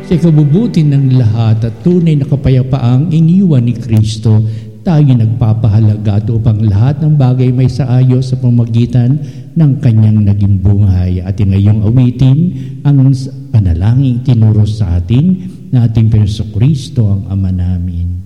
Sa ikabubuti ng lahat at tunay na kapayapaang iniwan ni Kristo, tayo nagpapahalaga upang lahat ng bagay may saayos sa pamamagitan ng kanyang naging buhay. At ngayong awitin ang panalangin tinuro sa atin na ating Kristo ang Ama namin.